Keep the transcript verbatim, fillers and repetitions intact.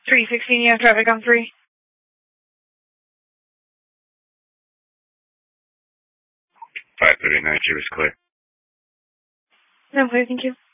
three sixteen, you have traffic on three. five thirty-nine, she was clear. No, clear, thank you.